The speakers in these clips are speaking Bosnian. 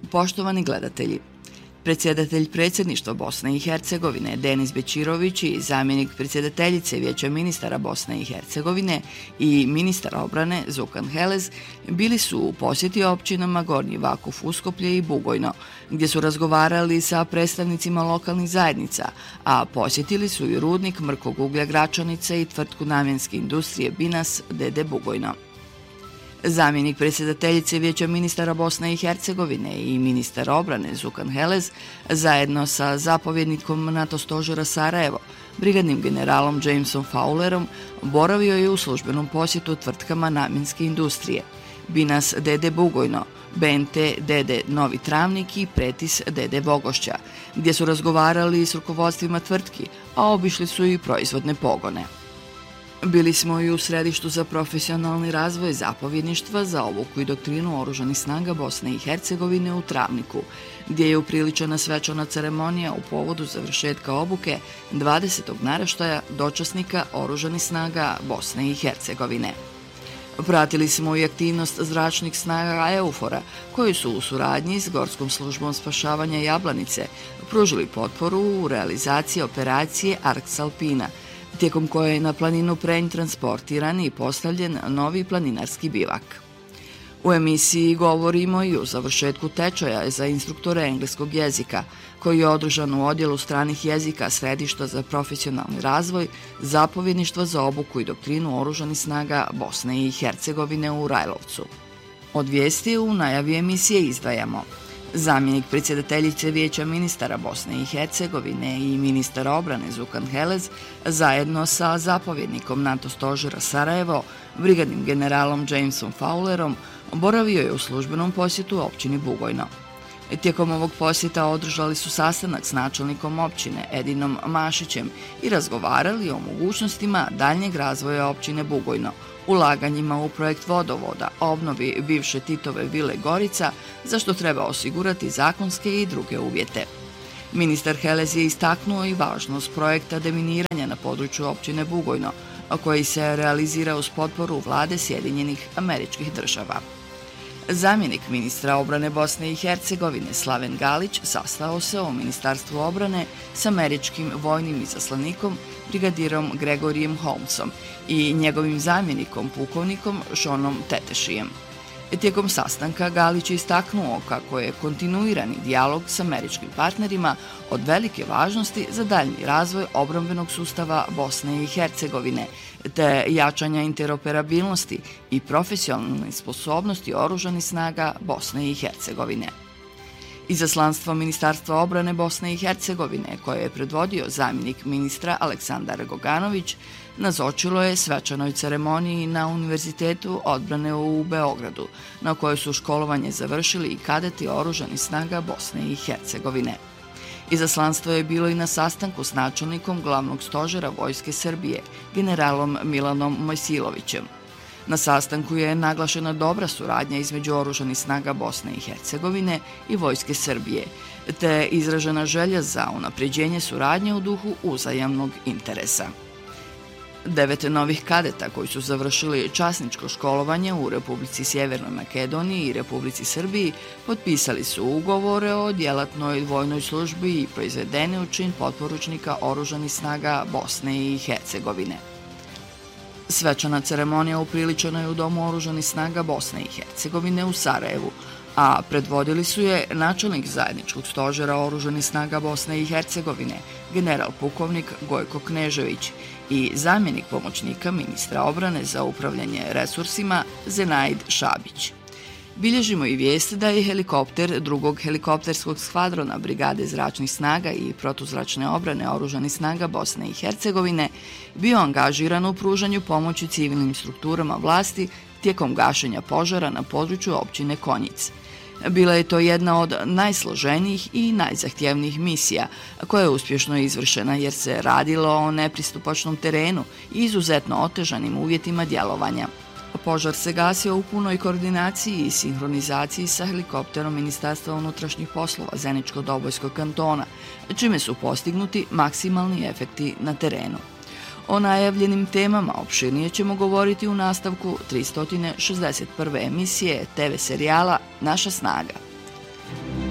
Poštovani gledatelji, predsjedatelj predsjedništva Bosne i Hercegovine Denis Bećirović i zamjenik predsjedateljice Vijeća ministara Bosne i Hercegovine i ministar obrane Zukan Helez bili su u posjeti općinama Gornji Vakuf, Uskoplje i Bugojno, gdje su razgovarali sa predstavnicima lokalnih zajednica, a posjetili su i rudnik mrkog uglja Gračanice i tvrtku namjenske industrije Binas d.d. Bugojno. Zamjenik predsjedateljice Vijeća ministara Bosne i Hercegovine i ministar obrane Zukan Helez zajedno sa zapovjednikom NATO stožera Sarajevo, brigadnim generalom Jamesom Fowlerom, boravio je u službenom posjetu tvrtkama namjenske industrije Binas d.d. Bugojno, BNT d.d. Novi Travnik i Pretis d.d. Bogošća, gdje su razgovarali s rukovodstvima tvrtki, a obišli su i proizvodne pogone. Bili smo i u središtu za profesionalni razvoj zapovjedništva za obuku i doktrinu Oružanih snaga Bosne i Hercegovine u Travniku, gdje je upriličena svečana ceremonija u povodu završetka obuke 20. naraštaja dočasnika Oružanih snaga Bosne i Hercegovine. Pratili smo i aktivnost zračnih snaga EUFOR-a, koji su u suradnji s Gorskom službom spašavanja Jablanice pružili potporu u realizaciji operacije Arks Alpina, tijekom koje je na planinu Prenj transportiran i postavljen novi planinarski bivak. U emisiji govorimo i o završetku tečaja za instruktore engleskog jezika, koji je održan u odjelu stranih jezika Središta za profesionalni razvoj zapovjedništva za obuku i doktrinu Oružanih snaga Bosne i Hercegovine u Rajlovcu. Od vijesti u najavi emisije izdvajamo: zamjenik predsjedateljice Vijeća ministara Bosne i Hercegovine i ministar obrane Zukan Helez zajedno sa zapovjednikom NATO stožera Sarajevo, brigadnim generalom Jamesom Fowlerom, boravio je u službenom posjetu općini Bugojno. Tijekom ovog posjeta održali su sastanak s načelnikom općine Edinom Mašićem i razgovarali o mogućnostima daljnjeg razvoja općine Bugojno, ulaganjima u projekt vodovoda, obnovi bivše Titove vile Gorica, za što treba osigurati zakonske i druge uvjete. Ministar Helez je istaknuo i važnost projekta deminiranja na području općine Bugojno, koji se realizira uz potporu vlade Sjedinjenih Američkih Država. Zamjenik ministra obrane Bosne i Hercegovine Slaven Galić sastao se u Ministarstvu obrane s američkim vojnim izaslanikom brigadirom Gregorijem Holmesom i njegovim zamjenikom pukovnikom Seanom Tetešijem. Tijekom sastanka Galić je istaknuo kako je kontinuirani dijalog s američkim partnerima od velike važnosti za daljnji razvoj obrambenog sustava Bosne i Hercegovine, te jačanja interoperabilnosti i profesionalne sposobnosti Oružanih snaga Bosne i Hercegovine. Izaslanstvo Ministarstva obrane Bosne i Hercegovine, koje je predvodio zamjenik ministra Aleksandar Goganović, nazočilo je svečanoj ceremoniji na Univerzitetu odbrane u Beogradu, na kojoj su školovanje završili i kadeti Oružanih snaga Bosne i Hercegovine. Izaslanstvo je bilo i na sastanku s načelnikom glavnog stožera Vojske Srbije, generalom Milanom Mojsilovićem. Na sastanku je naglašena dobra suradnja između Oružanih snaga Bosne i Hercegovine i Vojske Srbije, te izražena želja za unapređenje suradnje u duhu uzajamnog interesa. 9 novih kadeta koji su završili časničko školovanje u Republici Sjevernoj Makedoniji i Republici Srbiji potpisali su ugovore o djelatnoj vojnoj službi i proizvedeni u čin potporučnika Oružanih snaga Bosne i Hercegovine. Svečana ceremonija upriličena je u Domu Oružanih snaga Bosne i Hercegovine u Sarajevu, a predvodili su je načelnik zajedničkog stožera Oružanih snaga Bosne i Hercegovine, general pukovnik Gojko Knežević i zamjenik pomoćnika ministra obrane za upravljanje resursima Zenaid Šabić. Bilježimo i vijest da je helikopter drugog helikopterskog skvadrona Brigade zračnih snaga i protuzračne obrane Oružanih snaga Bosne i Hercegovine bio angažiran u pružanju pomoći civilnim strukturama vlasti tijekom gašenja požara na području općine Konjic. Bila je to jedna od najsloženijih i najzahtjevnijih misija koja je uspješno izvršena jer se radilo o nepristupačnom terenu i izuzetno otežanim uvjetima djelovanja. Požar se gasio u punoj koordinaciji i sinhronizaciji sa helikopterom Ministarstva unutrašnjih poslova Zeničko-Dobojskog kantona, čime su postignuti maksimalni efekti na terenu. O najavljenim temama opširnije ćemo govoriti u nastavku 361. emisije TV serijala Naša snaga.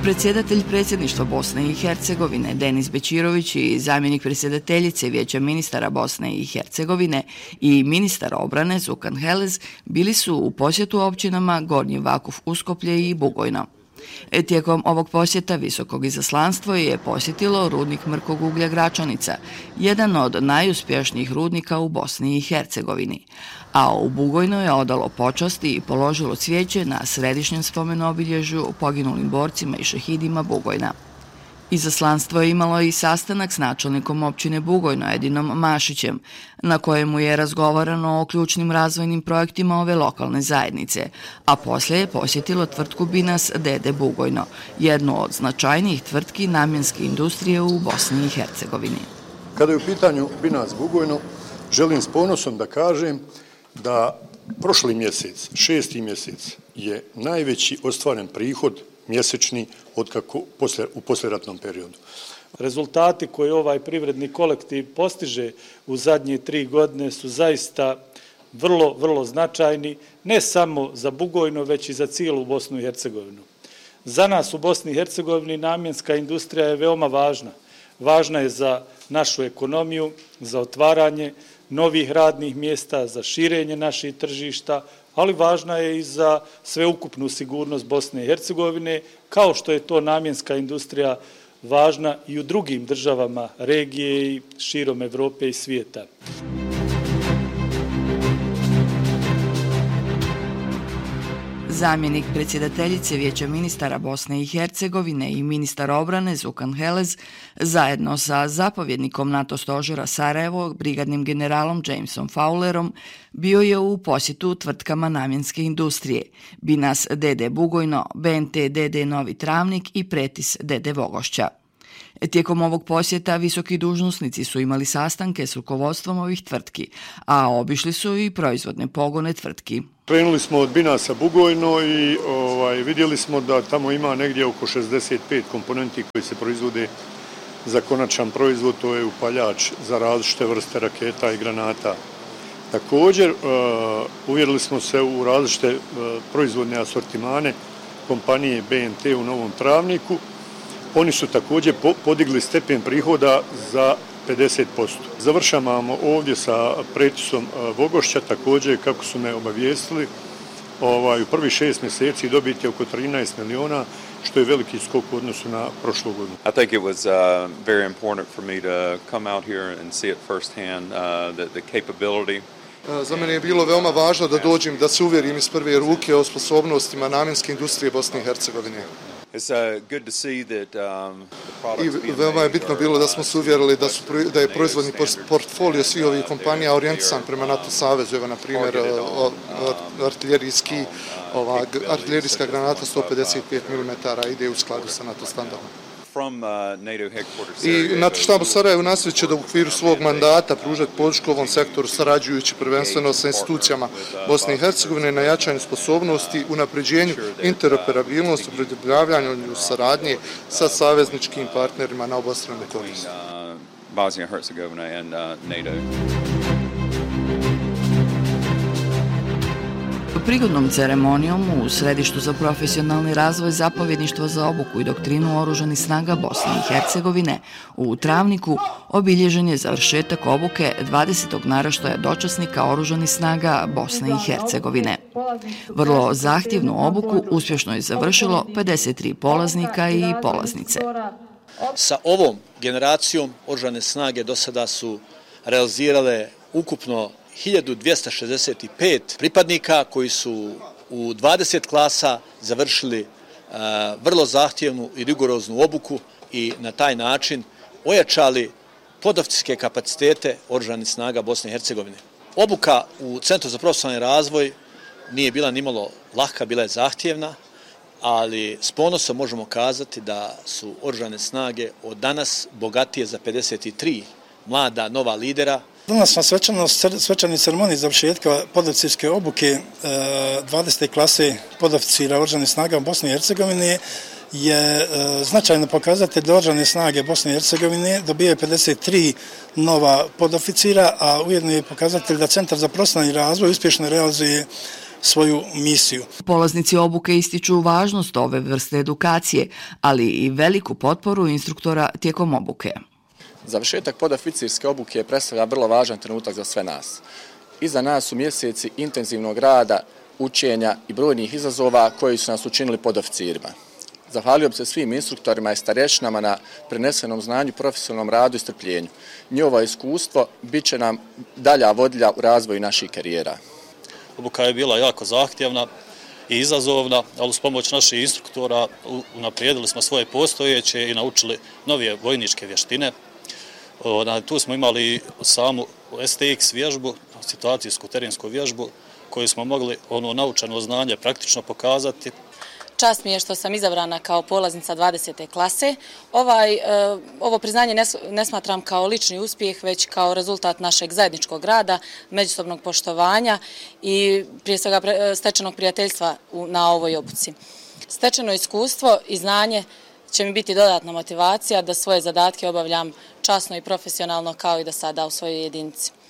Predsjedatelj predsjedništva Bosne i Hercegovine Denis Bećirović i zamjenik predsjedateljice Vijeća ministara Bosne i Hercegovine i ministar obrane Zukan Helez bili su u posjetu općinama Gornji Vakuf, Uskoplje i Bugojno. Tijekom ovog posjeta visokog izaslanstvo je posjetilo rudnik mrkog uglja Gračanica, jedan od najuspješnijih rudnika u Bosni i Hercegovini, a u Bugojno je odalo počasti i položilo cvijeće na središnjem spomenobilježju poginulim borcima i šehidima Bugojna. Izaslanstvo je imalo i sastanak s načelnikom općine Bugojno Edinom Mašićem, na kojemu je razgovarano o ključnim razvojnim projektima ove lokalne zajednice, a poslije je posjetilo tvrtku Binas d.d. Bugojno, jednu od značajnijih tvrtki namjenske industrije u Bosni i Hercegovini. Kada je u pitanju Binas Bugojno, želim s ponosom da kažem da prošli mjesec, 6. mjesec, je najveći ostvaren prihod mjesečni u poslijeratnom periodu. Rezultati koje ovaj privredni kolektiv postiže u zadnje 3 godine su zaista vrlo značajni, ne samo za Bugojno, već i za cijelu Bosnu i Hercegovinu. Za nas u Bosni i Hercegovini namjenska industrija je veoma važna. Važna je za našu ekonomiju, za otvaranje novih radnih mjesta, za širenje naših tržišta, ali važna je i za sveukupnu sigurnost Bosne i Hercegovine, kao što je to namjenska industrija važna i u drugim državama regije i širom Evrope i svijeta. Zamjenik predsjedateljice Vijeća ministara Bosne i Hercegovine i ministar obrane Zukan Helez zajedno sa zapovjednikom NATO stožera Sarajevo, brigadnim generalom Jamesom Fowlerom, bio je u posjetu tvrtkama namjenske industrije Binas d.d. Bugojno, BNT d.d. Novi Travnik i Pretis d.d. Vogošća. Tijekom ovog posjeta visoki dužnosnici su imali sastanke s rukovodstvom ovih tvrtki, a obišli su i proizvodne pogone tvrtki. Krenuli smo od Binasa Bugojno i vidjeli smo da tamo ima negdje oko 65 komponenti koji se proizvode za konačan proizvod, to je upaljač za različite vrste raketa i granata. Također uvjerili smo se u različite proizvodne asortimane kompanije BNT u Novom Travniku. Oni su također podigli stepen prihoda za 50%. Završavamo ovdje sa Pretisom Vogošća, također kako su me obavijestili, u prvih 6 mjeseci dobiti oko 13 miliona, što je veliki skok u odnosu na prošlu godinu. I think it was very important for me to come out here and see it firsthand, the capability. Za mene je bilo veoma važno da dođem, da se uvjerim iz prve ruke o sposobnostima namjenske industrije Bosne i Hercegovine. I veoma je bitno bilo da smo se uvjerili da je proizvodni portfolio svih ovih kompanija orijentisan prema NATO savezu. Evo, na primjer, artiljerijska granata 155 mm ide u skladu sa NATO standardom. I NATO štab u Sarajevu nastavit će da u okviru svog mandata pružati podršku ovom sektoru, sarađujući prvenstveno sa institucijama Bosne i Hercegovine na jačanju sposobnosti, unapređenju interoperabilnosti, produbljavanju saradnje sa savezničkim partnerima na obostranu korist. Prigodnom ceremonijom u Središtu za profesionalni razvoj zapovjedništva za obuku i doktrinu Oružanih snaga Bosne i Hercegovine u Travniku obilježen je završetak obuke 20. naraštaja dočasnika Oružanih snaga Bosne i Hercegovine. Vrlo zahtjevnu obuku uspješno je završilo 53 polaznika i polaznice. Sa ovom generacijom Oružane snage do sada su realizirale ukupno 1265 pripadnika koji su u 20 klasa završili vrlo zahtjevnu i rigoroznu obuku i na taj način ojačali podoficirske kapacitete Oružanih snaga Bosne i Hercegovine. Obuka u Centru za profesionalni razvoj nije bila nimalo laka, bila je zahtjevna, ali s ponosom možemo kazati da su Oružane snage od danas bogatije za 53 mlada nova lidera. Danas na svečanoj ceremoniji završetka podoficirske obuke 20. klase podoficira Oružanih snaga Bosne i Hercegovine je značajno pokazatelj da Oružane snage Bosne i Hercegovine dobijaju 53 nova podoficira, a ujedno je pokazatelj da Centar za profesionalni razvoj uspješno realizuje svoju misiju. Polaznici obuke ističu važnost ove vrste edukacije, ali i veliku potporu instruktora tijekom obuke. Završetak podoficirske obuke predstavlja vrlo važan trenutak za sve nas. Iza nas su mjeseci intenzivnog rada, učenja i brojnih izazova koji su nas učinili podoficirima. Zahvalio bi se svim instruktorima i starješinama na prenesenom znanju, profesionalnom radu i strpljenju. Njihovo iskustvo bit će nam dalja vodilja u razvoju naših karijera. Obuka je bila jako zahtjevna i izazovna, ali uz pomoć naših instruktora unaprijedili smo svoje postojeće i naučili nove vojničke vještine. Tu smo imali samu STX vježbu, situacijsku terensku vježbu, koju smo mogli naučeno znanje praktično pokazati. Čast mi je što sam izabrana kao polaznica 20. klase. Ovo priznanje ne smatram kao lični uspjeh, već kao rezultat našeg zajedničkog rada, međusobnog poštovanja i prije svega stečenog prijateljstva na ovoj obuci. Stečeno iskustvo i znanje će mi biti dodatna motivacija da svoje zadatke obavljam časno i profesionalno kao i do sada u svojoj jedinici.